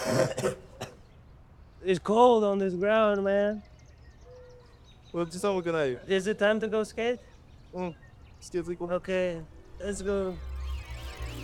It's cold on this ground, man. Well, just 寒くないよ。 Is it time to go skate? うん。スケート行こう。 Okay, let's go.